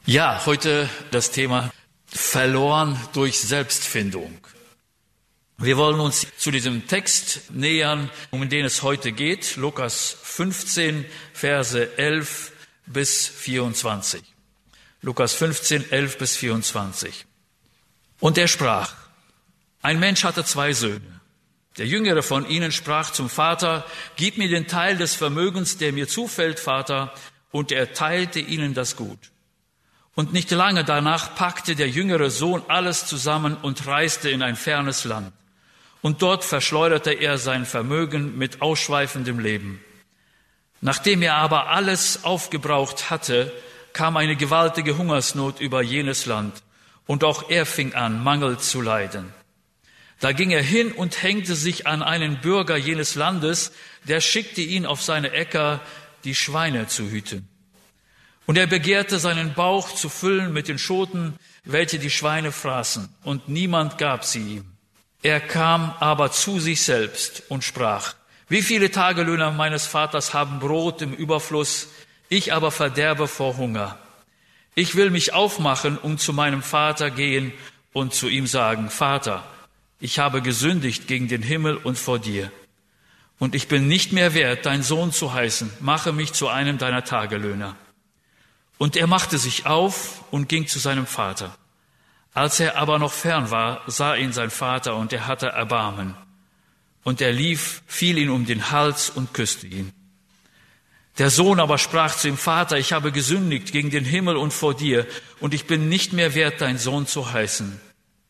Ja, heute das Thema verloren durch Selbstfindung. Wir wollen uns zu diesem Text nähern, um den es heute geht, Lukas 15, Verse 11 bis 24. Lukas 15, 11 bis 24. Und er sprach, ein Mensch hatte 2 Söhne. Der jüngere von ihnen sprach zum Vater, gib mir den Teil des Vermögens, der mir zufällt, Vater, und er teilte ihnen das Gut. Und nicht lange danach packte der jüngere Sohn alles zusammen und reiste in ein fernes Land. Und dort verschleuderte er sein Vermögen mit ausschweifendem Leben. Nachdem er aber alles aufgebraucht hatte, kam eine gewaltige Hungersnot über jenes Land. Und auch er fing an, Mangel zu leiden. Da ging er hin und hängte sich an einen Bürger jenes Landes, der schickte ihn auf seine Äcker, die Schweine zu hüten. Und er begehrte, seinen Bauch zu füllen mit den Schoten, welche die Schweine fraßen, und niemand gab sie ihm. Er kam aber zu sich selbst und sprach, wie viele Tagelöhner meines Vaters haben Brot im Überfluss, ich aber verderbe vor Hunger. Ich will mich aufmachen und zu meinem Vater gehen und zu ihm sagen, Vater, ich habe gesündigt gegen den Himmel und vor dir. Und ich bin nicht mehr wert, dein Sohn zu heißen, mache mich zu einem deiner Tagelöhner. Und er machte sich auf und ging zu seinem Vater. Als er aber noch fern war, sah ihn sein Vater, und er hatte Erbarmen. Und er lief, fiel ihn um den Hals und küsste ihn. Der Sohn aber sprach zu ihm, Vater, ich habe gesündigt gegen den Himmel und vor dir, und ich bin nicht mehr wert, dein Sohn zu heißen.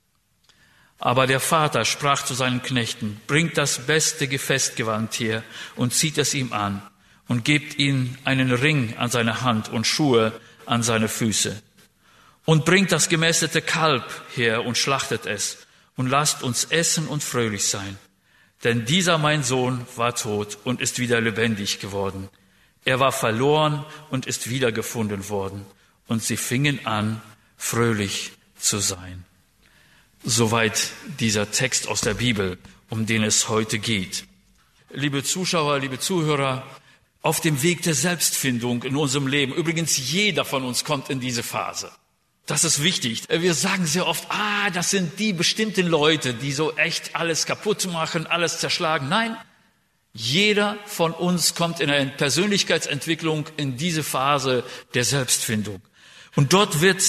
Aber der Vater sprach zu seinen Knechten, bringt das beste Gefäßgewand her und zieht es ihm an und gebt ihm einen Ring an seine Hand und Schuhe an seine Füße. Und bringt das gemästete Kalb her und schlachtet es und lasst uns essen und fröhlich sein. Denn dieser mein Sohn war tot und ist wieder lebendig geworden. Er war verloren und ist wiedergefunden worden. Und sie fingen an, fröhlich zu sein. Soweit dieser Text aus der Bibel, um den es heute geht. Liebe Zuschauer, liebe Zuhörer, auf dem Weg der Selbstfindung in unserem Leben, übrigens jeder von uns kommt in diese Phase. Das ist wichtig. Wir sagen sehr oft, das sind die bestimmten Leute, die so echt alles kaputt machen, alles zerschlagen. Nein, jeder von uns kommt in einer Persönlichkeitsentwicklung in diese Phase der Selbstfindung. Und dort wird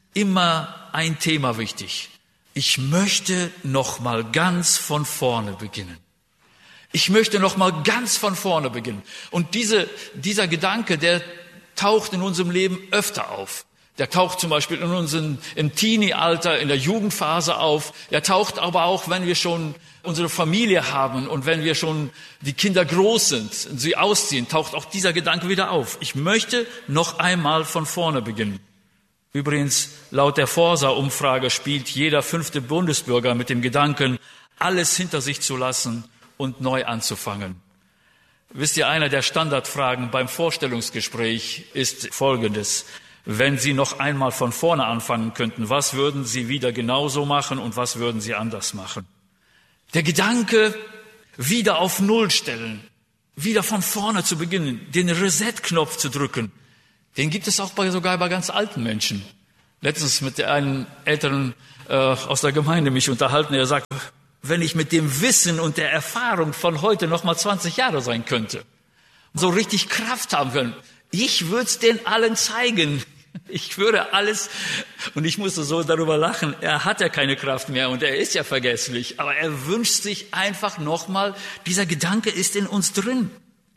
immer ein Thema wichtig. Ich möchte noch mal ganz von vorne beginnen. Ich möchte noch mal ganz von vorne beginnen. Und dieser Gedanke, der taucht in unserem Leben öfter auf. Der taucht zum Beispiel im Teenie-Alter, in der Jugendphase auf. Er taucht aber auch, wenn wir schon unsere Familie haben und wenn wir schon die Kinder groß sind und sie ausziehen, taucht auch dieser Gedanke wieder auf. Ich möchte noch einmal von vorne beginnen. Übrigens, laut der Forsa-Umfrage spielt jeder 5. Bundesbürger mit dem Gedanken, alles hinter sich zu lassen und neu anzufangen. Wisst ihr, einer der Standardfragen beim Vorstellungsgespräch ist folgendes. Wenn Sie noch einmal von vorne anfangen könnten, was würden Sie wieder genauso machen und was würden Sie anders machen? Der Gedanke, wieder auf Null stellen, wieder von vorne zu beginnen, den Reset-Knopf zu drücken, den gibt es auch sogar bei ganz alten Menschen. Letztens mit einem Älteren aus der Gemeinde mich unterhalten, er sagt, wenn ich mit dem Wissen und der Erfahrung von heute noch mal 20 Jahre sein könnte, so richtig Kraft haben können, ich würde es den allen zeigen. Ich würde alles, und ich musste so darüber lachen, er hat ja keine Kraft mehr und er ist ja vergesslich, aber er wünscht sich einfach nochmal, dieser Gedanke ist in uns drin.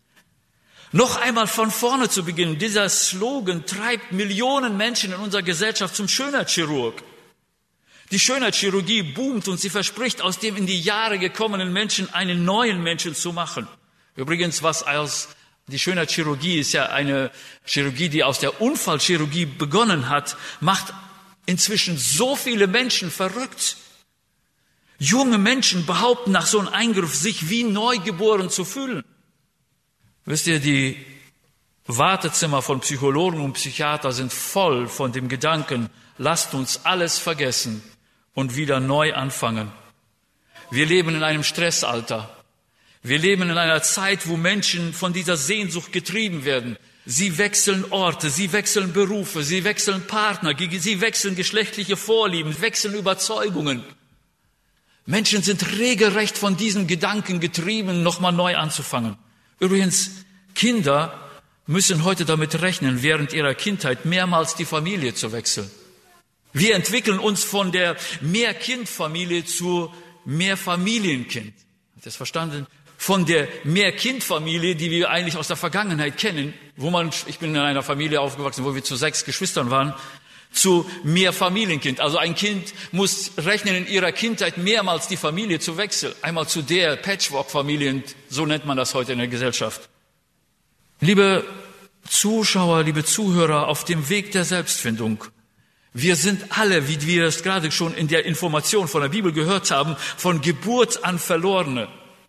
Noch einmal von vorne zu beginnen, dieser Slogan treibt Millionen Menschen in unserer Gesellschaft zum Schönheitschirurg. Die Schönheitschirurgie boomt und sie verspricht, aus dem in die Jahre gekommenen Menschen einen neuen Menschen zu machen. Übrigens, die Schönheitschirurgie ist ja eine Chirurgie, die aus der Unfallchirurgie begonnen hat, macht inzwischen so viele Menschen verrückt. Junge Menschen behaupten nach so einem Eingriff, sich wie neugeboren zu fühlen. Wisst ihr, die Wartezimmer von Psychologen und Psychiatern sind voll von dem Gedanken, lasst uns alles vergessen und wieder neu anfangen. Wir leben in einem Stressalter. Wir leben in einer Zeit, wo Menschen von dieser Sehnsucht getrieben werden, Sie wechseln Orte, sie wechseln Berufe, sie wechseln Partner, sie wechseln geschlechtliche Vorlieben, wechseln Überzeugungen. Menschen sind regelrecht von diesen Gedanken getrieben, nochmal neu anzufangen. Übrigens, Kinder müssen heute damit rechnen, während ihrer Kindheit mehrmals die Familie zu wechseln. Wir entwickeln uns von der Mehrkindfamilie zu Mehrfamilienkind. Habt ihr das verstanden? Von der Mehrkindfamilie, die wir eigentlich aus der Vergangenheit kennen, ich bin in einer Familie aufgewachsen, wo wir zu 6 Geschwistern waren, zu Mehrfamilienkind. Also ein Kind muss rechnen, in ihrer Kindheit mehrmals die Familie zu wechseln. Einmal zu der Patchwork-Familie, so nennt man das heute in der Gesellschaft. Liebe Zuschauer, liebe Zuhörer, auf dem Weg der Selbstfindung. Wir sind alle, wie wir es gerade schon in der Information von der Bibel gehört haben, von Geburt an Verlorene.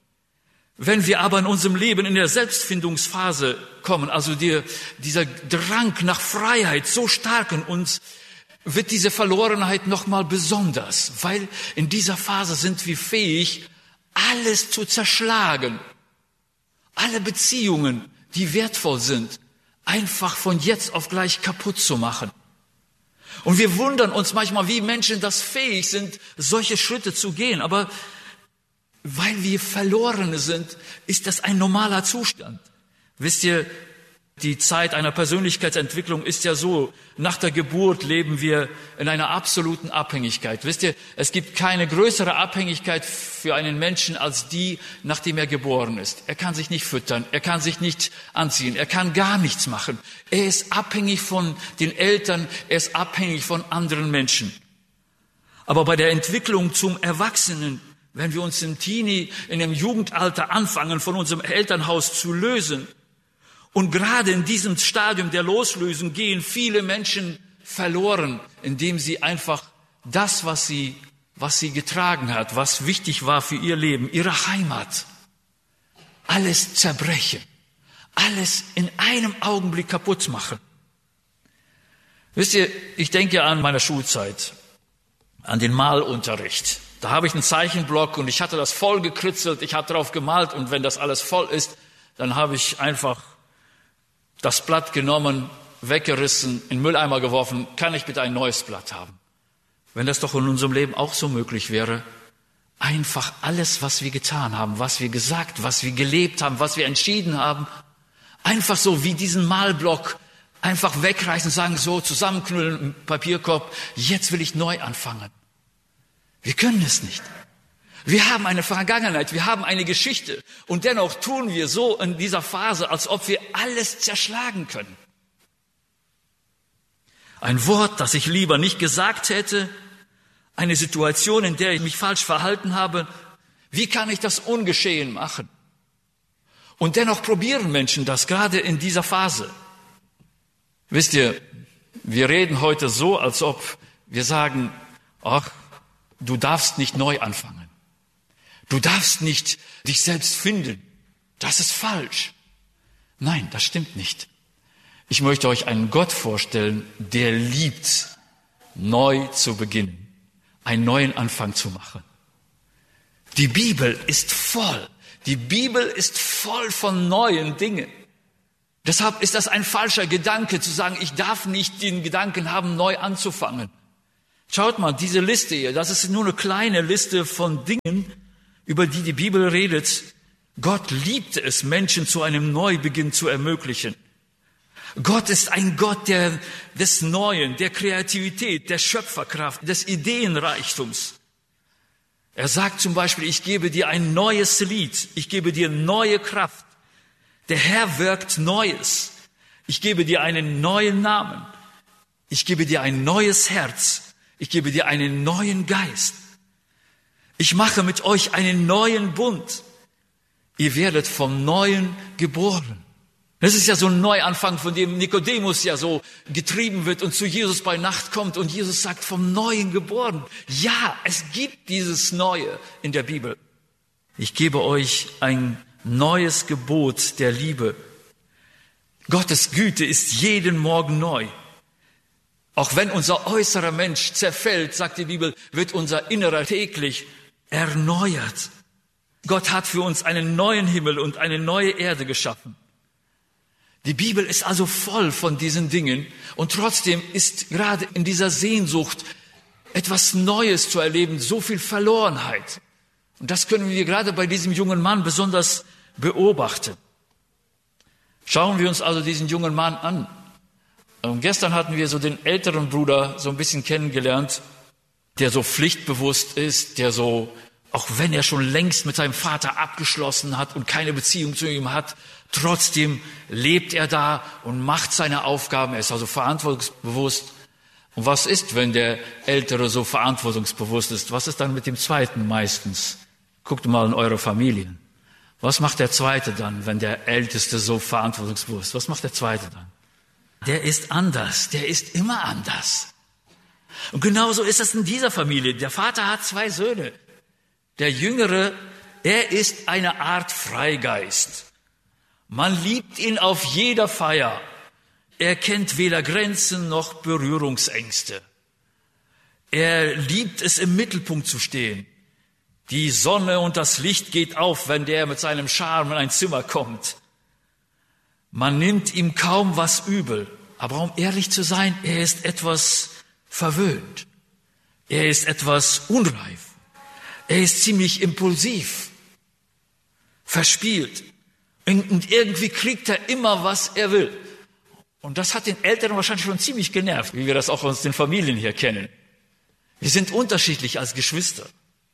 Wenn wir aber in unserem Leben in der Selbstfindungsphase kommen, also dieser Drang nach Freiheit so stark in uns, wird diese Verlorenheit nochmal besonders, weil in dieser Phase sind wir fähig, alles zu zerschlagen. Alle Beziehungen, die wertvoll sind, einfach von jetzt auf gleich kaputt zu machen. Und wir wundern uns manchmal, wie Menschen das fähig sind, solche Schritte zu gehen. Aber weil wir Verlorene sind, ist das ein normaler Zustand. Wisst ihr, die Zeit einer Persönlichkeitsentwicklung ist ja so, nach der Geburt leben wir in einer absoluten Abhängigkeit. Wisst ihr, es gibt keine größere Abhängigkeit für einen Menschen als die, nachdem er geboren ist. Er kann sich nicht füttern, er kann sich nicht anziehen, er kann gar nichts machen. Er ist abhängig von den Eltern, er ist abhängig von anderen Menschen. Aber bei der Entwicklung zum Erwachsenen, wenn wir uns in dem Jugendalter anfangen, von unserem Elternhaus zu lösen, und gerade in diesem Stadium der Loslösung gehen viele Menschen verloren, indem sie einfach das, was sie getragen hat, was wichtig war für ihr Leben, ihre Heimat, alles zerbrechen, alles in einem Augenblick kaputt machen. Wisst ihr, ich denke an meine Schulzeit, an den Malunterricht. Da habe ich einen Zeichenblock und ich hatte das voll gekritzelt, ich habe drauf gemalt und wenn das alles voll ist, dann habe ich einfach das Blatt genommen, weggerissen, in den Mülleimer geworfen, kann ich bitte ein neues Blatt haben? Wenn das doch in unserem Leben auch so möglich wäre, einfach alles, was wir getan haben, was wir gesagt, was wir gelebt haben, was wir entschieden haben, einfach so wie diesen Malblock einfach wegreißen und sagen, so zusammenknüllen im Papierkorb, jetzt will ich neu anfangen. Wir können es nicht. Wir haben eine Vergangenheit, wir haben eine Geschichte und dennoch tun wir so in dieser Phase, als ob wir alles zerschlagen können. Ein Wort, das ich lieber nicht gesagt hätte, eine Situation, in der ich mich falsch verhalten habe, wie kann ich das ungeschehen machen? Und dennoch probieren Menschen das, gerade in dieser Phase. Wisst ihr, wir reden heute so, als ob wir sagen, ach, du darfst nicht neu anfangen. Du darfst nicht dich selbst finden. Das ist falsch. Nein, das stimmt nicht. Ich möchte euch einen Gott vorstellen, der liebt, neu zu beginnen, einen neuen Anfang zu machen. Die Bibel ist voll. Die Bibel ist voll von neuen Dingen. Deshalb ist das ein falscher Gedanke, zu sagen, ich darf nicht den Gedanken haben, neu anzufangen. Schaut mal, diese Liste hier, das ist nur eine kleine Liste von Dingen, über die die Bibel redet. Gott liebte es, Menschen zu einem Neubeginn zu ermöglichen. Gott ist ein Gott des Neuen, der Kreativität, der Schöpferkraft, des Ideenreichtums. Er sagt zum Beispiel, ich gebe dir ein neues Lied, ich gebe dir neue Kraft. Der Herr wirkt Neues. Ich gebe dir einen neuen Namen. Ich gebe dir ein neues Herz. Ich gebe dir einen neuen Geist. Ich mache mit euch einen neuen Bund. Ihr werdet vom Neuen geboren. Das ist ja so ein Neuanfang, von dem Nikodemus ja so getrieben wird und zu Jesus bei Nacht kommt und Jesus sagt, vom Neuen geboren. Ja, es gibt dieses Neue in der Bibel. Ich gebe euch ein neues Gebot der Liebe. Gottes Güte ist jeden Morgen neu. Auch wenn unser äußerer Mensch zerfällt, sagt die Bibel, wird unser Innerer täglich erneuert. Gott hat für uns einen neuen Himmel und eine neue Erde geschaffen. Die Bibel ist also voll von diesen Dingen und trotzdem ist gerade in dieser Sehnsucht, etwas Neues zu erleben, so viel Verlorenheit. Und das können wir gerade bei diesem jungen Mann besonders beobachten. Schauen wir uns also diesen jungen Mann an. Und gestern hatten wir so den älteren Bruder so ein bisschen kennengelernt, der so pflichtbewusst ist, der so, auch wenn er schon längst mit seinem Vater abgeschlossen hat und keine Beziehung zu ihm hat, trotzdem lebt er da und macht seine Aufgaben. Er ist also verantwortungsbewusst. Und was ist, wenn der Ältere so verantwortungsbewusst ist? Was ist dann mit dem Zweiten meistens? Guckt mal in eure Familien. Was macht der Zweite dann, wenn der Älteste so verantwortungsbewusst ist? Was macht der Zweite dann? Der ist anders. Der ist immer anders. Und genauso ist es in dieser Familie. Der Vater hat 2 Söhne. Der Jüngere, er ist eine Art Freigeist. Man liebt ihn auf jeder Feier. Er kennt weder Grenzen noch Berührungsängste. Er liebt es, im Mittelpunkt zu stehen. Die Sonne und das Licht geht auf, wenn der mit seinem Charme in ein Zimmer kommt. Man nimmt ihm kaum was übel. Aber um ehrlich zu sein, er ist etwas verwöhnt. Er ist etwas unreif. Er ist ziemlich impulsiv, verspielt. Und irgendwie kriegt er immer, was er will. Und das hat den Eltern wahrscheinlich schon ziemlich genervt, wie wir das auch aus den Familien hier kennen. Wir sind unterschiedlich als Geschwister.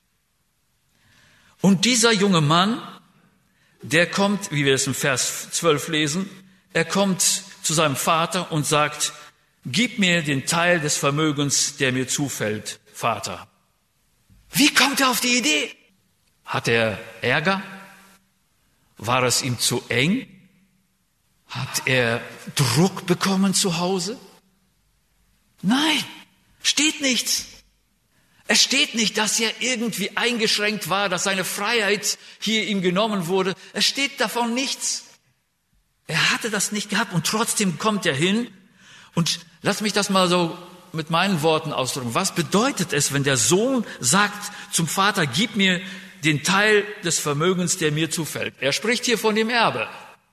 Und dieser junge Mann, der kommt, wie wir es im Vers 12 lesen, er kommt zu seinem Vater und sagt, gib mir den Teil des Vermögens, der mir zufällt, Vater. Wie kommt er auf die Idee? Hat er Ärger? War es ihm zu eng? Hat er Druck bekommen zu Hause? Nein, steht nichts. Es steht nicht, dass er irgendwie eingeschränkt war, dass seine Freiheit hier ihm genommen wurde. Es steht davon nichts. Er hatte das nicht gehabt und trotzdem kommt er hin. Und lass mich das mal so mit meinen Worten ausdrücken. Was bedeutet es, wenn der Sohn sagt zum Vater, gib mir den Teil des Vermögens, der mir zufällt? Er spricht hier von dem Erbe.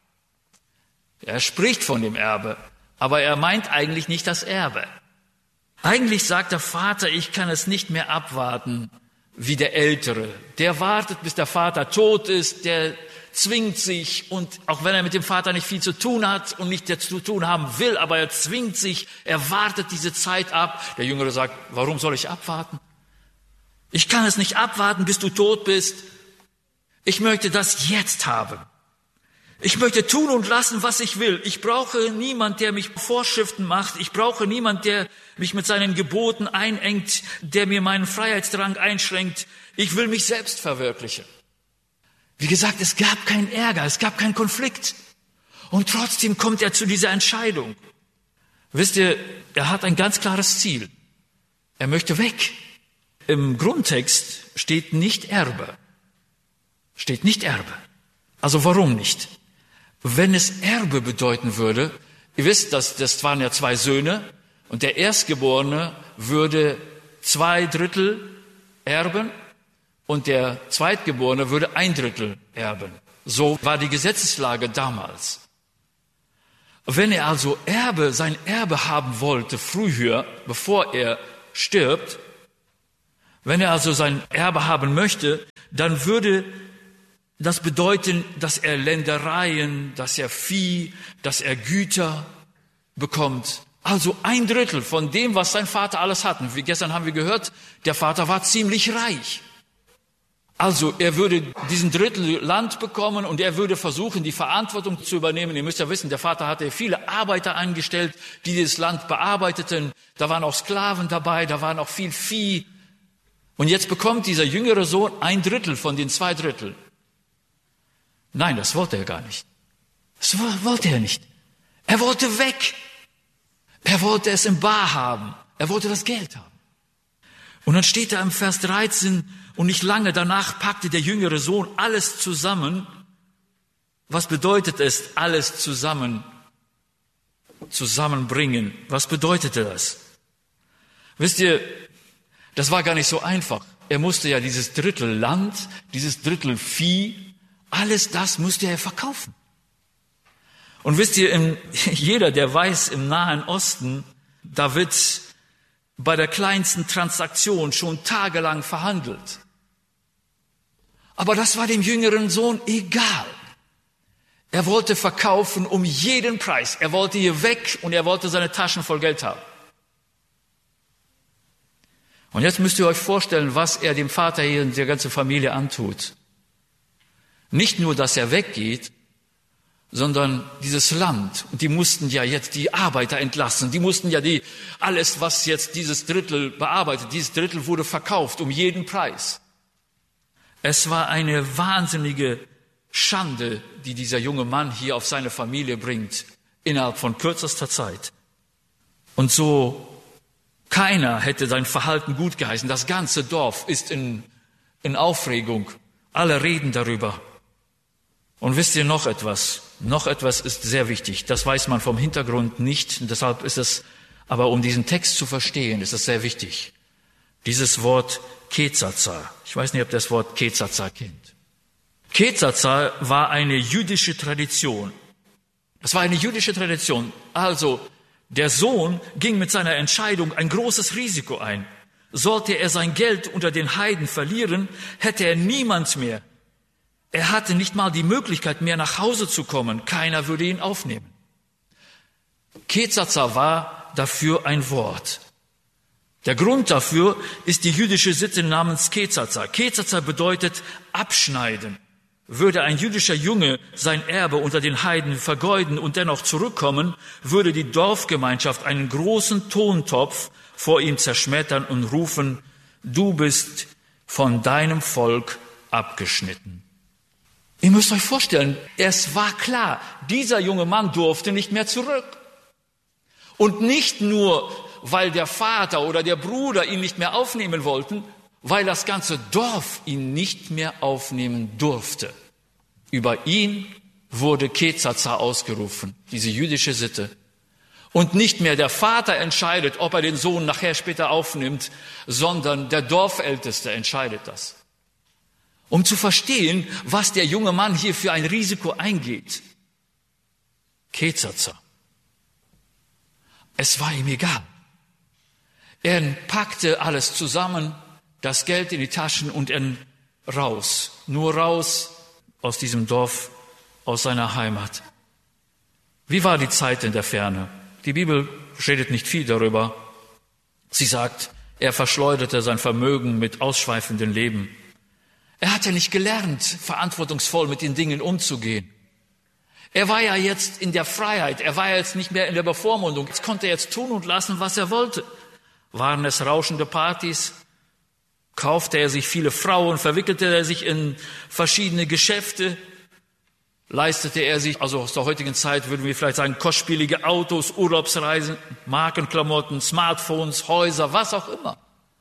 Er spricht von dem Erbe, aber er meint eigentlich nicht das Erbe. Eigentlich sagt der Vater, ich kann es nicht mehr abwarten wie der Ältere. Der wartet, bis der Vater tot ist, der zwingt sich und auch wenn er mit dem Vater nicht viel zu tun hat und nicht zu tun haben will, aber er zwingt sich, er wartet diese Zeit ab. Der Jüngere sagt, warum soll ich abwarten? Ich kann es nicht abwarten, bis du tot bist. Ich möchte das jetzt haben. Ich möchte tun und lassen, was ich will. Ich brauche niemand, der mich Vorschriften macht. Ich brauche niemand, der mich mit seinen Geboten einengt, der mir meinen Freiheitsdrang einschränkt. Ich will mich selbst verwirklichen. Wie gesagt, es gab keinen Ärger, es gab keinen Konflikt. Und trotzdem kommt er zu dieser Entscheidung. Wisst ihr, er hat ein ganz klares Ziel. Er möchte weg. Im Grundtext steht nicht Erbe. Steht nicht Erbe. Also warum nicht? Wenn es Erbe bedeuten würde, ihr wisst, das waren ja 2 Söhne und der Erstgeborene würde 2/3 erben und der Zweitgeborene würde 1/3 erben. So war die Gesetzeslage damals. Wenn er also sein Erbe haben wollte, früher, bevor er stirbt, wenn er also sein Erbe haben möchte, dann würde das bedeuten, dass er Ländereien, dass er Vieh, dass er Güter bekommt. Also 1/3 von dem, was sein Vater alles hat. Und gestern haben wir gehört, der Vater war ziemlich reich. Also er würde diesen Drittel Land bekommen und er würde versuchen, die Verantwortung zu übernehmen. Ihr müsst ja wissen, der Vater hatte viele Arbeiter eingestellt, die dieses Land bearbeiteten. Da waren auch Sklaven dabei, da waren auch viel Vieh. Und jetzt bekommt dieser jüngere Sohn 1/3 von den 2/3. Nein, das wollte er gar nicht. Das wollte er nicht. Er wollte weg. Er wollte es im Bar haben. Er wollte das Geld haben. Und dann steht da im Vers 13, und nicht lange danach packte der jüngere Sohn alles zusammen. Was bedeutet es, alles zusammenbringen? Was bedeutete das? Wisst ihr, das war gar nicht so einfach. Er musste ja dieses 1/3 Land, dieses 1/3 Vieh, alles das musste er verkaufen. Und wisst ihr, jeder, der weiß, im Nahen Osten, da wird bei der kleinsten Transaktion schon tagelang verhandelt. Aber das war dem jüngeren Sohn egal. Er wollte verkaufen um jeden Preis. Er wollte hier weg und er wollte seine Taschen voll Geld haben. Und jetzt müsst ihr euch vorstellen, was er dem Vater hier und der ganzen Familie antut. Nicht nur, dass er weggeht, sondern dieses Land. Und die mussten ja jetzt die Arbeiter entlassen. Die mussten ja alles, was jetzt dieses Drittel bearbeitet, dieses Drittel wurde verkauft um jeden Preis. Es war eine wahnsinnige Schande, die dieser junge Mann hier auf seine Familie bringt, innerhalb von kürzester Zeit. Und so, keiner hätte sein Verhalten gut geheißen. Das ganze Dorf ist in Aufregung. Alle reden darüber. Und wisst ihr noch etwas? Noch etwas ist sehr wichtig. Das weiß man vom Hintergrund nicht. Und deshalb ist es, aber um diesen Text zu verstehen, ist es sehr wichtig. Dieses Wort Kezatzar. Ich weiß nicht, ob ihr das Wort Kezatzar kennt. Kezatzar war eine jüdische Tradition. Es war eine jüdische Tradition. Also, der Sohn ging mit seiner Entscheidung ein großes Risiko ein. Sollte er sein Geld unter den Heiden verlieren, hätte er niemand mehr. Er hatte nicht mal die Möglichkeit mehr nach Hause zu kommen. Keiner würde ihn aufnehmen. Kezatzar war dafür ein Wort. Der Grund dafür ist die jüdische Sitte namens Kezatzar. Kezatzar bedeutet abschneiden. Würde ein jüdischer Junge sein Erbe unter den Heiden vergeuden und dennoch zurückkommen, würde die Dorfgemeinschaft einen großen Tontopf vor ihm zerschmettern und rufen, du bist von deinem Volk abgeschnitten. Ihr müsst euch vorstellen, es war klar, dieser junge Mann durfte nicht mehr zurück. Und nicht nur, weil der Vater oder der Bruder ihn nicht mehr aufnehmen wollten, weil das ganze Dorf ihn nicht mehr aufnehmen durfte. Über ihn wurde Kezatzar ausgerufen, diese jüdische Sitte. Und nicht mehr der Vater entscheidet, ob er den Sohn nachher später aufnimmt, sondern der Dorfälteste entscheidet das. Um zu verstehen, was der junge Mann hier für ein Risiko eingeht. Kezatzar. Es war ihm egal. Er packte alles zusammen, das Geld in die Taschen und raus. Nur raus aus diesem Dorf, aus seiner Heimat. Wie war die Zeit in der Ferne? Die Bibel redet nicht viel darüber. Sie sagt, er verschleuderte sein Vermögen mit ausschweifendem Leben. Er hatte nicht gelernt, verantwortungsvoll mit den Dingen umzugehen. Er war ja jetzt in der Freiheit, er war jetzt nicht mehr in der Bevormundung. Jetzt konnte er jetzt tun und lassen, was er wollte. Waren es rauschende Partys? Kaufte er sich viele Frauen? Verwickelte er sich in verschiedene Geschäfte? Leistete er sich, also aus der heutigen Zeit würden wir vielleicht sagen, kostspielige Autos, Urlaubsreisen, Markenklamotten, Smartphones, Häuser, was auch immer.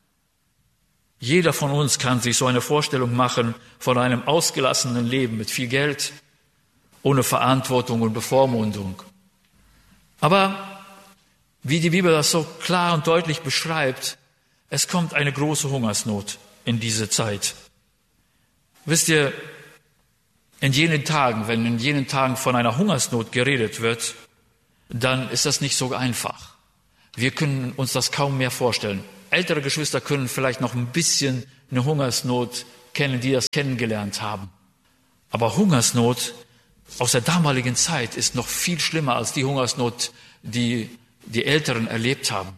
Jeder von uns kann sich so eine Vorstellung machen von einem ausgelassenen Leben mit viel Geld, ohne Verantwortung und Bevormundung. Aber wie die Bibel das so klar und deutlich beschreibt, es kommt eine große Hungersnot in diese Zeit. Wisst ihr, wenn in jenen Tagen von einer Hungersnot geredet wird, dann ist das nicht so einfach. Wir können uns das kaum mehr vorstellen. Ältere Geschwister können vielleicht noch ein bisschen eine Hungersnot kennen, die das kennengelernt haben. Aber Hungersnot aus der damaligen Zeit ist noch viel schlimmer als die Hungersnot, die die Älteren erlebt haben.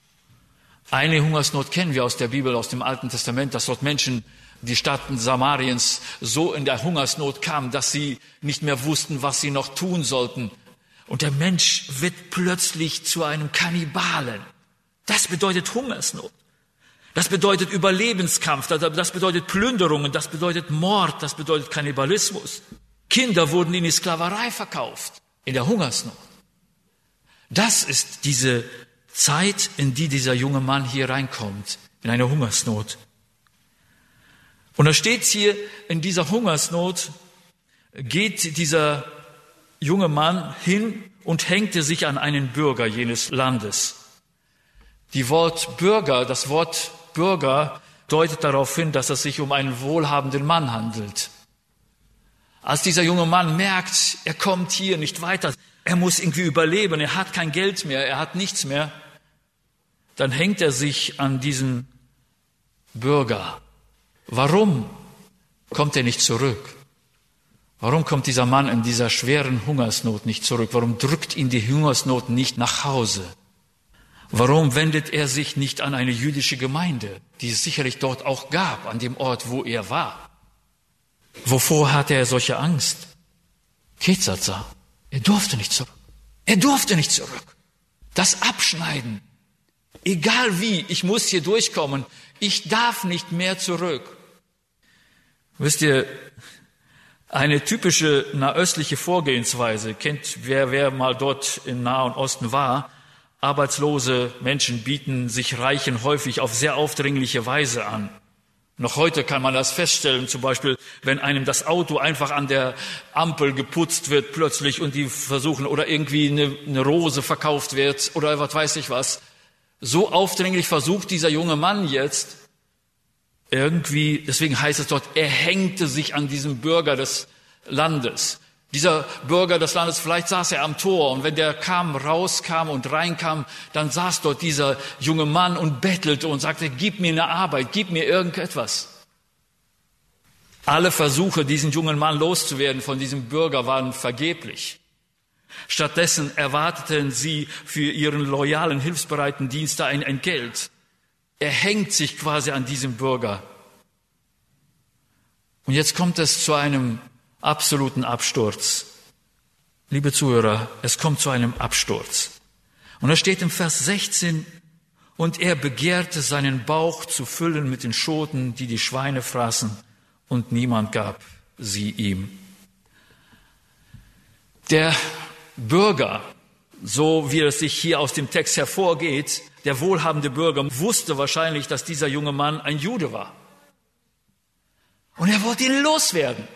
Eine Hungersnot kennen wir aus der Bibel, aus dem Alten Testament, dass dort Menschen, die Stadt Samariens, so in der Hungersnot kamen, dass sie nicht mehr wussten, was sie noch tun sollten. Und der Mensch wird plötzlich zu einem Kannibalen. Das bedeutet Hungersnot. Das bedeutet Überlebenskampf, das bedeutet Plünderungen, das bedeutet Mord, das bedeutet Kannibalismus. Kinder wurden in die Sklaverei verkauft, in der Hungersnot. Das ist diese Zeit, in die dieser junge Mann hier reinkommt, in eine Hungersnot. Und da steht hier, in dieser Hungersnot geht dieser junge Mann hin und hängte sich an einen Bürger jenes Landes. Das Wort Bürger deutet darauf hin, dass es sich um einen wohlhabenden Mann handelt. Als dieser junge Mann merkt, er kommt hier nicht weiter, er muss irgendwie überleben, er hat kein Geld mehr, er hat nichts mehr, dann hängt er sich an diesen Bürger. Warum kommt er nicht zurück? Warum kommt dieser Mann in dieser schweren Hungersnot nicht zurück? Warum drückt ihn die Hungersnot nicht nach Hause? Warum wendet er sich nicht an eine jüdische Gemeinde, die es sicherlich dort auch gab, an dem Ort, wo er war? Wovor hatte er solche Angst? Ketzatza. Er durfte nicht zurück. Er durfte nicht zurück. Das Abschneiden. Egal wie, ich muss hier durchkommen. Ich darf nicht mehr zurück. Wisst ihr, eine typische nahöstliche Vorgehensweise, kennt wer mal dort im Nahen Osten war, arbeitslose Menschen bieten sich Reichen häufig auf sehr aufdringliche Weise an. Noch heute kann man das feststellen, zum Beispiel, wenn einem das Auto einfach an der Ampel geputzt wird plötzlich und die versuchen, oder irgendwie eine Rose verkauft wird oder was weiß ich was. So aufdringlich versucht dieser junge Mann jetzt irgendwie, deswegen heißt es dort, er hängte sich an diesem Bürger des Landes. Dieser Bürger des Landes, vielleicht saß er am Tor und wenn der rauskam und reinkam, dann saß dort dieser junge Mann und bettelte und sagte, gib mir eine Arbeit, gib mir irgendetwas. Alle Versuche, diesen jungen Mann loszuwerden von diesem Bürger, waren vergeblich. Stattdessen erwarteten sie für ihren loyalen, hilfsbereiten Dienst ein Entgelt. Er hängt sich quasi an diesem Bürger. Und jetzt kommt es zu einem absoluten Absturz. Liebe Zuhörer, es kommt zu einem Absturz. Und da steht im Vers 16, und er begehrte seinen Bauch zu füllen mit den Schoten, die die Schweine fraßen, und niemand gab sie ihm. Der Bürger, so wie es sich hier aus dem Text hervorgeht, der wohlhabende Bürger wusste wahrscheinlich, dass dieser junge Mann ein Jude war. Und er wollte ihn loswerden.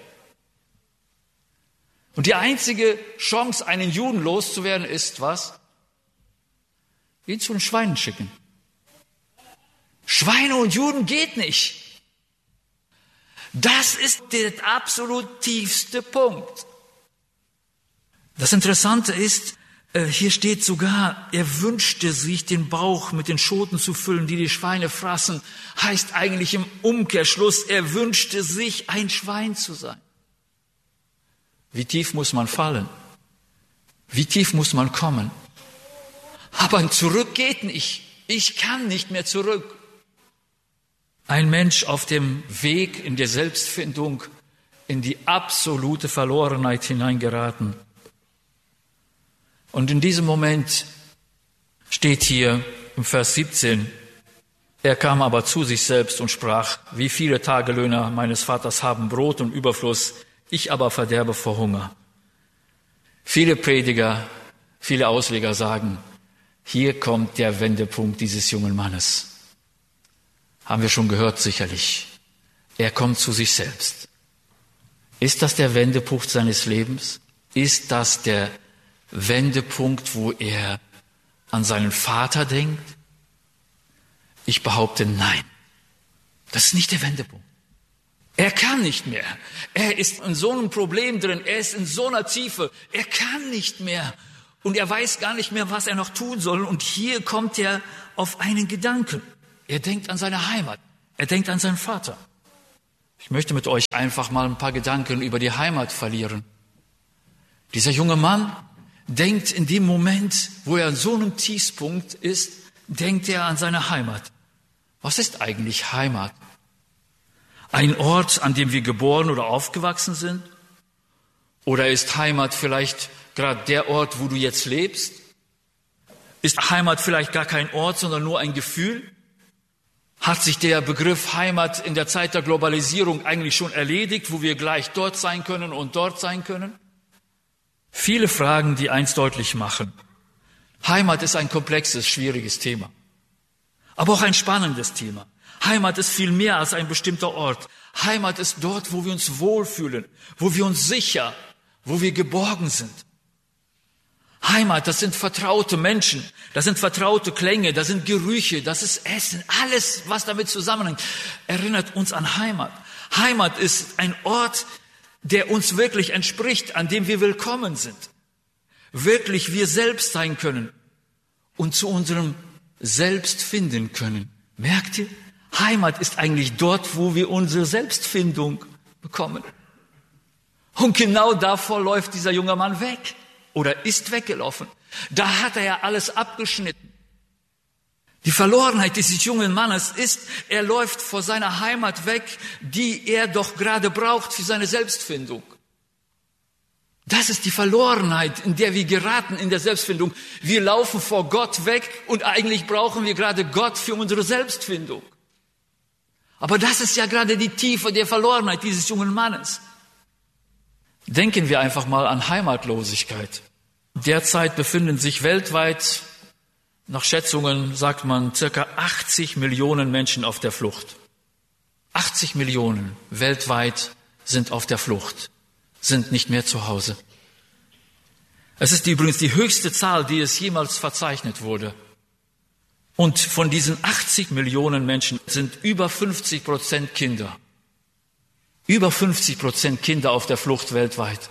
Und die einzige Chance, einen Juden loszuwerden, ist was? Ihn zu den Schweinen schicken. Schweine und Juden geht nicht. Das ist der absolut tiefste Punkt. Das Interessante ist, hier steht sogar, er wünschte sich, den Bauch mit den Schoten zu füllen, die die Schweine fraßen. Heißt eigentlich im Umkehrschluss, er wünschte sich, ein Schwein zu sein. Wie tief muss man fallen? Wie tief muss man kommen? Aber zurück geht nicht. Ich kann nicht mehr zurück. Ein Mensch auf dem Weg in der Selbstfindung in die absolute Verlorenheit hineingeraten. Und in diesem Moment steht hier im Vers 17, er kam aber zu sich selbst und sprach, wie viele Tagelöhner meines Vaters haben Brot und Überfluss, ich aber verderbe vor Hunger. Viele Prediger, viele Ausleger sagen, hier kommt der Wendepunkt dieses jungen Mannes. Haben wir schon gehört, sicherlich. Er kommt zu sich selbst. Ist das der Wendepunkt seines Lebens? Ist das der Wendepunkt, wo er an seinen Vater denkt? Ich behaupte, nein. Das ist nicht der Wendepunkt. Er kann nicht mehr. Er ist in so einem Problem drin. Er ist in so einer Tiefe. Er kann nicht mehr. Und er weiß gar nicht mehr, was er noch tun soll. Und hier kommt er auf einen Gedanken. Er denkt an seine Heimat. Er denkt an seinen Vater. Ich möchte mit euch einfach mal ein paar Gedanken über die Heimat verlieren. Dieser junge Mann denkt in dem Moment, wo er an so einem Tiefpunkt ist, denkt er an seine Heimat. Was ist eigentlich Heimat? Ein Ort, an dem wir geboren oder aufgewachsen sind? Oder ist Heimat vielleicht gerade der Ort, wo du jetzt lebst? Ist Heimat vielleicht gar kein Ort, sondern nur ein Gefühl? Hat sich der Begriff Heimat in der Zeit der Globalisierung eigentlich schon erledigt, wo wir gleich dort sein können und dort sein können? Viele Fragen, die eins deutlich machen. Heimat ist ein komplexes, schwieriges Thema. Aber auch ein spannendes Thema. Heimat ist viel mehr als ein bestimmter Ort. Heimat ist dort, wo wir uns wohlfühlen, wo wir uns sicher, wo wir geborgen sind. Heimat, das sind vertraute Menschen, das sind vertraute Klänge, das sind Gerüche, das ist Essen. Alles, was damit zusammenhängt, erinnert uns an Heimat. Heimat ist ein Ort, der uns wirklich entspricht, an dem wir willkommen sind, wirklich wir selbst sein können und zu unserem Selbst finden können. Merkt ihr? Heimat ist eigentlich dort, wo wir unsere Selbstfindung bekommen. Und genau davor läuft dieser junge Mann weg oder ist weggelaufen. Da hat er ja alles abgeschnitten. Die Verlorenheit dieses jungen Mannes ist, er läuft vor seiner Heimat weg, die er doch gerade braucht für seine Selbstfindung. Das ist die Verlorenheit, in der wir geraten in der Selbstfindung. Wir laufen vor Gott weg und eigentlich brauchen wir gerade Gott für unsere Selbstfindung. Aber das ist ja gerade die Tiefe der Verlorenheit dieses jungen Mannes. Denken wir einfach mal an Heimatlosigkeit. Derzeit befinden sich weltweit, nach Schätzungen sagt man, circa 80 Millionen Menschen auf der Flucht. 80 Millionen weltweit sind auf der Flucht, sind nicht mehr zu Hause. Es ist übrigens die höchste Zahl, die es jemals verzeichnet wurde. Und von diesen 80 Millionen Menschen sind über 50% Kinder. Über 50% Kinder auf der Flucht weltweit.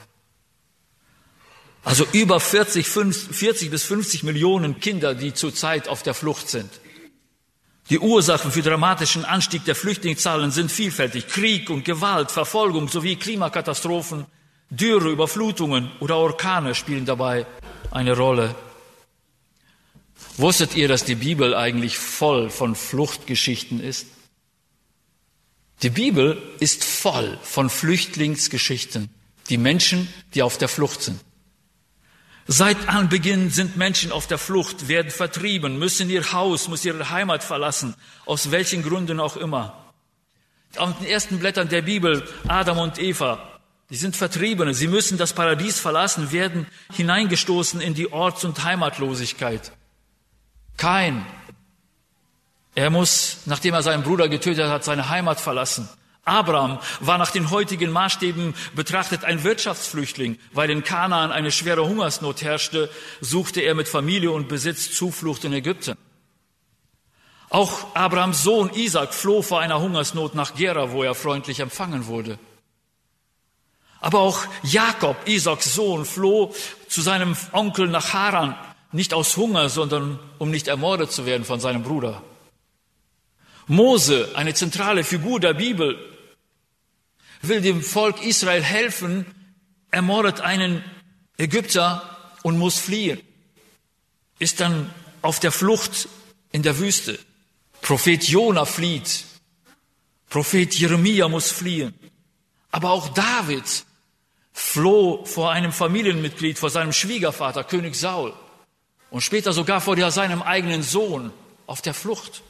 Also über 40 bis 50 Millionen Kinder, die zurzeit auf der Flucht sind. Die Ursachen für dramatischen Anstieg der Flüchtlingszahlen sind vielfältig. Krieg und Gewalt, Verfolgung sowie Klimakatastrophen, Dürre, Überflutungen oder Orkane spielen dabei eine Rolle. Wusstet ihr, dass die Bibel eigentlich voll von Fluchtgeschichten ist? Die Bibel ist voll von Flüchtlingsgeschichten, die Menschen, die auf der Flucht sind. Seit Anbeginn sind Menschen auf der Flucht, werden vertrieben, müssen ihr Haus, müssen ihre Heimat verlassen, aus welchen Gründen auch immer. Auf den ersten Blättern der Bibel, Adam und Eva, die sind Vertriebene, sie müssen das Paradies verlassen, werden hineingestoßen in die Orts- und Heimatlosigkeit. Kain, er muss, nachdem er seinen Bruder getötet hat, seine Heimat verlassen. Abraham war nach den heutigen Maßstäben betrachtet ein Wirtschaftsflüchtling, weil in Kanaan eine schwere Hungersnot herrschte, suchte er mit Familie und Besitz Zuflucht in Ägypten. Auch Abrahams Sohn Isaac floh vor einer Hungersnot nach Gera, wo er freundlich empfangen wurde. Aber auch Jakob, Isaaks Sohn, floh zu seinem Onkel nach Haran, nicht aus Hunger, sondern um nicht ermordet zu werden von seinem Bruder. Mose, eine zentrale Figur der Bibel, will dem Volk Israel helfen, ermordet einen Ägypter und muss fliehen. Ist dann auf der Flucht in der Wüste. Prophet Jona flieht. Prophet Jeremia muss fliehen. Aber auch David floh vor einem Familienmitglied, vor seinem Schwiegervater, König Saul. Und später sogar vor seinem eigenen Sohn auf der Flucht.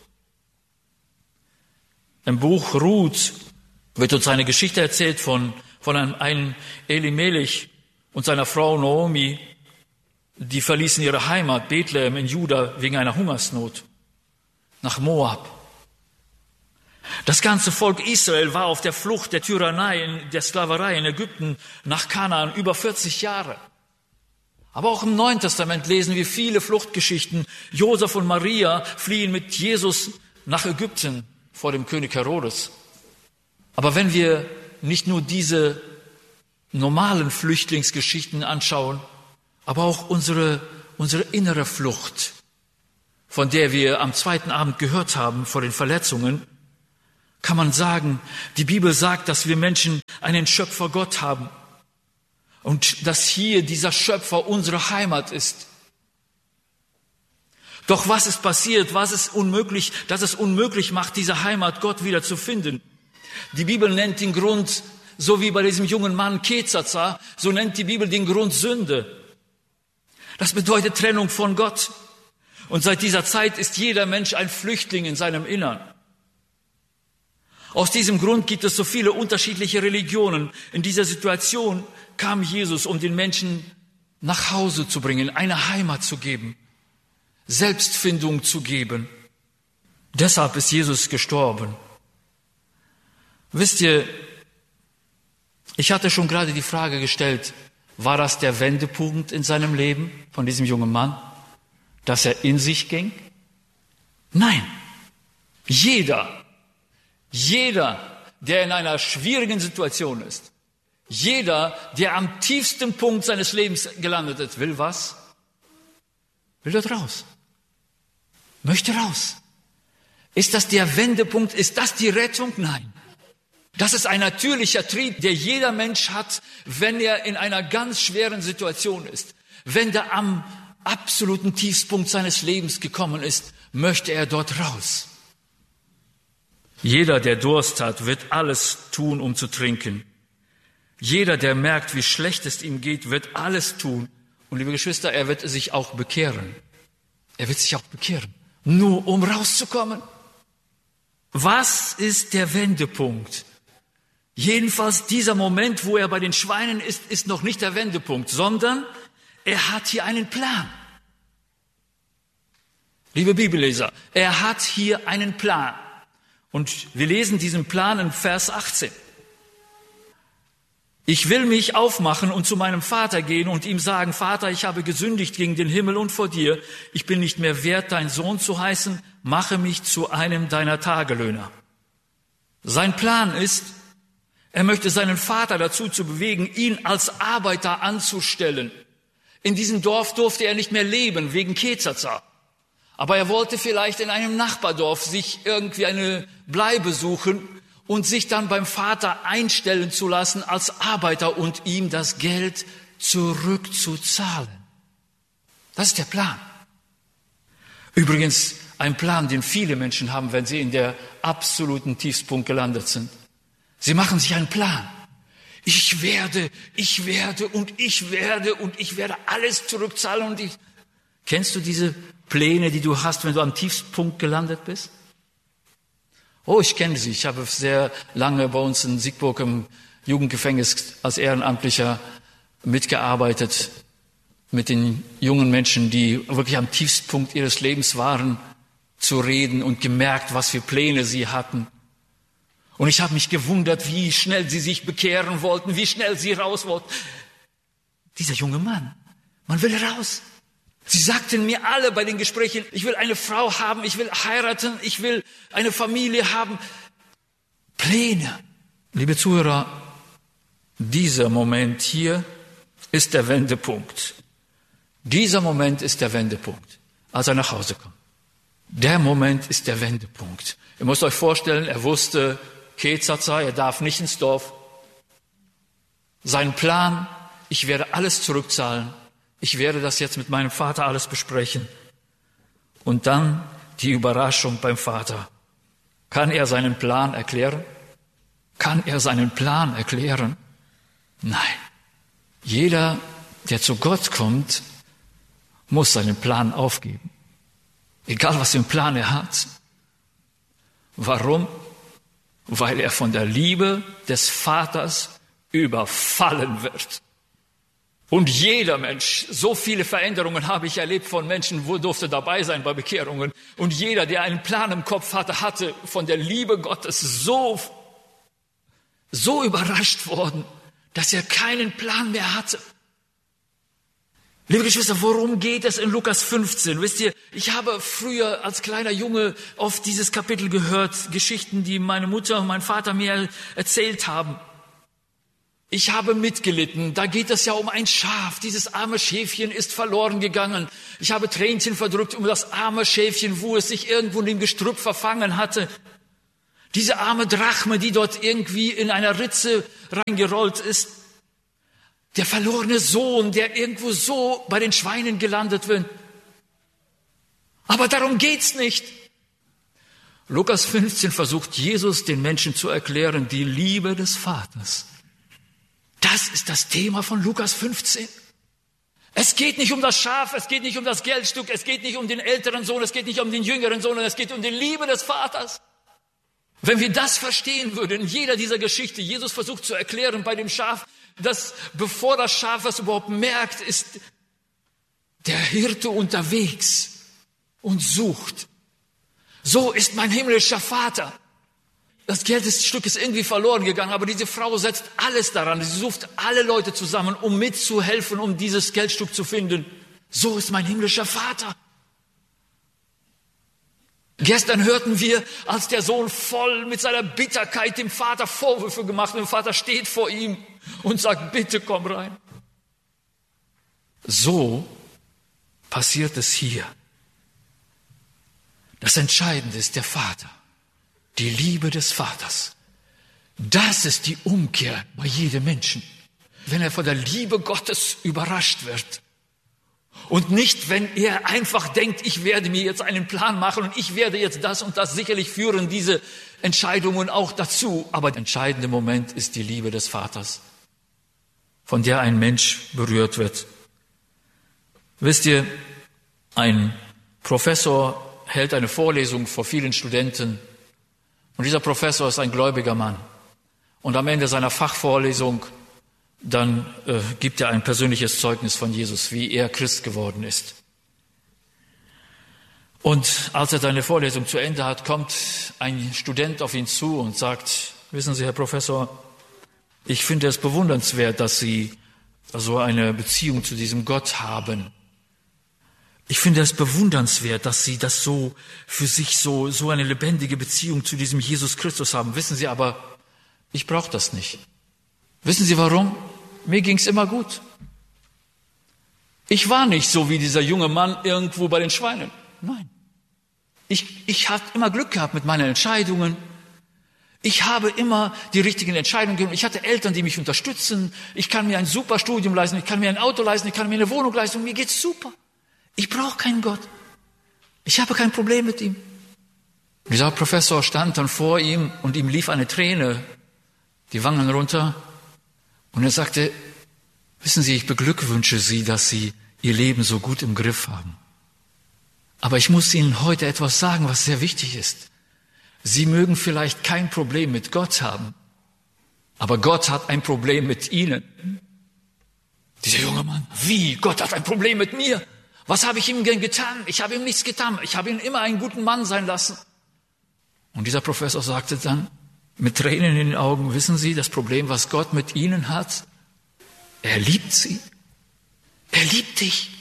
Im Buch Ruth wird uns eine Geschichte erzählt von einem Elimelech und seiner Frau Naomi. Die verließen ihre Heimat, Bethlehem in Juda, wegen einer Hungersnot, nach Moab. Das ganze Volk Israel war auf der Flucht der Tyrannei, der Sklaverei in Ägypten nach Kanaan über 40 Jahre. Aber auch im Neuen Testament lesen wir viele Fluchtgeschichten. Josef und Maria fliehen mit Jesus nach Ägypten vor dem König Herodes. Aber wenn wir nicht nur diese normalen Flüchtlingsgeschichten anschauen, aber auch unsere innere Flucht, von der wir am zweiten Abend gehört haben, vor den Verletzungen, kann man sagen, die Bibel sagt, dass wir Menschen einen Schöpfer Gott haben und dass hier dieser Schöpfer unsere Heimat ist. Doch was ist passiert, dass es unmöglich macht, diese Heimat Gott wieder zu finden? Die Bibel nennt den Grund, so wie bei diesem jungen Mann Kezaza, so nennt die Bibel den Grund Sünde. Das bedeutet Trennung von Gott. Und seit dieser Zeit ist jeder Mensch ein Flüchtling in seinem Innern. Aus diesem Grund gibt es so viele unterschiedliche Religionen. In dieser Situation kam Jesus, um den Menschen nach Hause zu bringen, eine Heimat zu geben, Selbstfindung zu geben. Deshalb ist Jesus gestorben. Wisst ihr, ich hatte schon gerade die Frage gestellt, war das der Wendepunkt in seinem Leben von diesem jungen Mann, dass er in sich ging? Nein, jeder, der in einer schwierigen Situation ist, Jeder, der am tiefsten Punkt seines Lebens gelandet ist, will was? Will dort raus. Möchte raus. Ist das der Wendepunkt? Ist das die Rettung? Nein. Das ist ein natürlicher Trieb, der jeder Mensch hat, wenn er in einer ganz schweren Situation ist. Wenn er am absoluten Tiefpunkt seines Lebens gekommen ist, möchte er dort raus. Jeder, der Durst hat, wird alles tun, um zu trinken. Jeder, der merkt, wie schlecht es ihm geht, wird alles tun. Und liebe Geschwister, er wird sich auch bekehren. Er wird sich auch bekehren, nur um rauszukommen. Was ist der Wendepunkt? Jedenfalls dieser Moment, wo er bei den Schweinen ist, ist noch nicht der Wendepunkt, sondern er hat hier einen Plan. Liebe Bibelleser, er hat hier einen Plan. Und wir lesen diesen Plan in Vers 18. Ich will mich aufmachen und zu meinem Vater gehen und ihm sagen, Vater, ich habe gesündigt gegen den Himmel und vor dir. Ich bin nicht mehr wert, dein Sohn zu heißen. Mache mich zu einem deiner Tagelöhner. Sein Plan ist, er möchte seinen Vater dazu zu bewegen, ihn als Arbeiter anzustellen. In diesem Dorf durfte er nicht mehr leben, wegen Kezaza. Aber er wollte vielleicht in einem Nachbardorf sich irgendwie eine Bleibe suchen und sich dann beim Vater einstellen zu lassen als Arbeiter und ihm das Geld zurückzuzahlen. Das ist der Plan. Übrigens ein Plan, den viele Menschen haben, wenn sie in der absoluten Tiefspunkt gelandet sind. Sie machen sich einen Plan. Ich werde alles zurückzahlen. Kennst du diese Pläne, die du hast, wenn du am Tiefpunkt gelandet bist? Oh, ich kenne sie. Ich habe sehr lange bei uns in Siegburg im Jugendgefängnis als Ehrenamtlicher mitgearbeitet mit den jungen Menschen, die wirklich am Tiefpunkt ihres Lebens waren, zu reden und gemerkt, was für Pläne sie hatten. Und ich habe mich gewundert, wie schnell sie sich bekehren wollten, wie schnell sie raus wollten. Dieser junge Mann, man will raus. Sie sagten mir alle bei den Gesprächen, ich will eine Frau haben, ich will heiraten, ich will eine Familie haben. Pläne. Liebe Zuhörer, dieser Moment hier ist der Wendepunkt. Dieser Moment ist der Wendepunkt, als er nach Hause kommt. Der Moment ist der Wendepunkt. Ihr müsst euch vorstellen, er wusste, Kezaza, er darf nicht ins Dorf. Sein Plan, ich werde alles zurückzahlen. Ich werde das jetzt mit meinem Vater alles besprechen. Und dann die Überraschung beim Vater. Kann er seinen Plan erklären? Kann er seinen Plan erklären? Nein. Jeder, der zu Gott kommt, muss seinen Plan aufgeben. Egal, was für einen Plan er hat. Warum? Weil er von der Liebe des Vaters überfallen wird. Und jeder Mensch, so viele Veränderungen habe ich erlebt von Menschen, wo durfte dabei sein bei Bekehrungen. Und jeder, der einen Plan im Kopf hatte, hatte von der Liebe Gottes so überrascht worden, dass er keinen Plan mehr hatte. Liebe Geschwister, worum geht es in Lukas 15? Wisst ihr, ich habe früher als kleiner Junge oft dieses Kapitel gehört, Geschichten, die meine Mutter und mein Vater mir erzählt haben. Ich habe mitgelitten, da geht es ja um ein Schaf, dieses arme Schäfchen ist verloren gegangen. Ich habe Tränchen verdrückt um das arme Schäfchen, wo es sich irgendwo in dem Gestrüpp verfangen hatte. Diese arme Drachme, die dort irgendwie in einer Ritze reingerollt ist. Der verlorene Sohn, der irgendwo so bei den Schweinen gelandet wird. Aber darum geht's nicht. Lukas 15 versucht Jesus den Menschen zu erklären, die Liebe des Vaters. Das ist das Thema von Lukas 15. Es geht nicht um das Schaf, es geht nicht um das Geldstück, es geht nicht um den älteren Sohn, es geht nicht um den jüngeren Sohn, es geht um die Liebe des Vaters. Wenn wir das verstehen würden, in jeder dieser Geschichte, Jesus versucht zu erklären bei dem Schaf, dass bevor das Schaf es überhaupt merkt, ist der Hirte unterwegs und sucht. So ist mein himmlischer Vater. Das Geldstück ist irgendwie verloren gegangen, aber diese Frau setzt alles daran. Sie sucht alle Leute zusammen, um mitzuhelfen, um dieses Geldstück zu finden. So ist mein himmlischer Vater. Gestern hörten wir, als der Sohn voll mit seiner Bitterkeit dem Vater Vorwürfe gemacht und der Vater steht vor ihm und sagt, bitte komm rein. So passiert es hier. Das Entscheidende ist der Vater, die Liebe des Vaters. Das ist die Umkehr bei jedem Menschen, wenn er von der Liebe Gottes überrascht wird. Und nicht, wenn er einfach denkt, ich werde mir jetzt einen Plan machen und ich werde jetzt das und das. Sicherlich führen diese Entscheidungen auch dazu. Aber der entscheidende Moment ist die Liebe des Vaters, von der ein Mensch berührt wird. Wisst ihr, ein Professor hält eine Vorlesung vor vielen Studenten. Und dieser Professor ist ein gläubiger Mann. Und am Ende seiner Fachvorlesung dann gibt er ein persönliches Zeugnis von Jesus, wie er Christ geworden ist. Und als er seine Vorlesung zu Ende hat, kommt ein Student auf ihn zu und sagt, wissen Sie, Herr Professor, ich finde es bewundernswert, dass Sie so eine Beziehung zu diesem Gott haben. Ich finde es bewundernswert, dass Sie das so für sich so eine lebendige Beziehung zu diesem Jesus Christus haben. Wissen Sie, aber ich brauche das nicht. Wissen Sie warum? Mir ging's immer gut. Ich war nicht so wie dieser junge Mann irgendwo bei den Schweinen. Nein. Ich habe immer Glück gehabt mit meinen Entscheidungen. Ich habe immer die richtigen Entscheidungen genommen. Ich hatte Eltern, die mich unterstützen. Ich kann mir ein super Studium leisten. Ich kann mir ein Auto leisten. Ich kann mir eine Wohnung leisten. Und mir geht's super. Ich brauche keinen Gott. Ich habe kein Problem mit ihm. Dieser Professor stand dann vor ihm und ihm lief eine Träne die Wangen runter. Und er sagte, wissen Sie, ich beglückwünsche Sie, dass Sie Ihr Leben so gut im Griff haben. Aber ich muss Ihnen heute etwas sagen, was sehr wichtig ist. Sie mögen vielleicht kein Problem mit Gott haben, aber Gott hat ein Problem mit Ihnen. Dieser junge Mann, wie? Gott hat ein Problem mit mir? Was habe ich ihm denn getan? Ich habe ihm nichts getan. Ich habe ihn immer einen guten Mann sein lassen. Und dieser Professor sagte dann, mit Tränen in den Augen, wissen Sie, das Problem, was Gott mit Ihnen hat, er liebt Sie. Er liebt dich.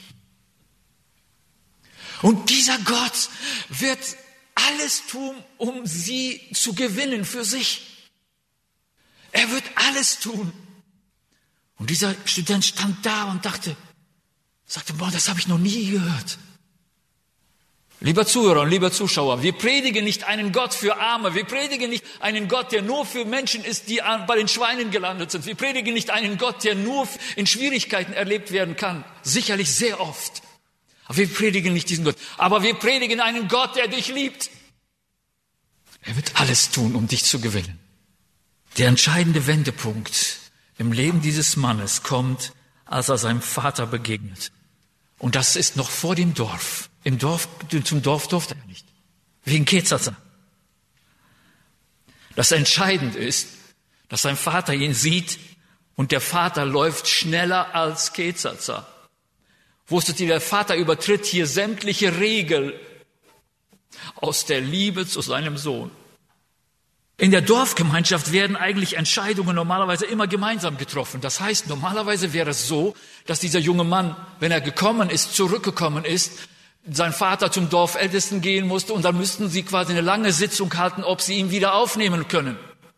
Und dieser Gott wird alles tun, um Sie zu gewinnen für sich. Er wird alles tun. Und dieser Student stand da und sagte, boah, das habe ich noch nie gehört. Lieber Zuhörer und lieber Zuschauer, wir predigen nicht einen Gott für Arme, wir predigen nicht einen Gott, der nur für Menschen ist, die bei den Schweinen gelandet sind. Wir predigen nicht einen Gott, der nur in Schwierigkeiten erlebt werden kann, sicherlich sehr oft. Aber wir predigen nicht diesen Gott, aber wir predigen einen Gott, der dich liebt. Er wird alles tun, um dich zu gewinnen. Der entscheidende Wendepunkt im Leben dieses Mannes kommt, als er seinem Vater begegnet. Und das ist noch vor dem Dorf. Zum Dorf durfte er nicht. Wegen Kezaza. Das Entscheidende ist, dass sein Vater ihn sieht und der Vater läuft schneller als Kezaza. Wusstet ihr, der Vater übertritt hier sämtliche Regeln aus der Liebe zu seinem Sohn. In der Dorfgemeinschaft werden eigentlich Entscheidungen normalerweise immer gemeinsam getroffen. Das heißt, normalerweise wäre es so, dass dieser junge Mann, wenn er zurückgekommen ist, sein Vater zum Dorfältesten gehen musste und dann müssten sie quasi eine lange Sitzung halten, ob sie ihn wieder aufnehmen können.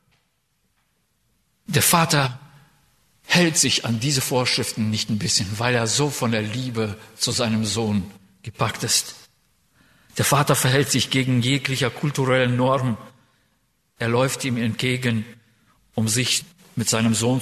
Der Vater hält sich an diese Vorschriften nicht ein bisschen, weil er so von der Liebe zu seinem Sohn gepackt ist. Der Vater verhält sich gegen jeglicher kulturellen Norm. Er läuft ihm entgegen, um sich mit seinem Sohn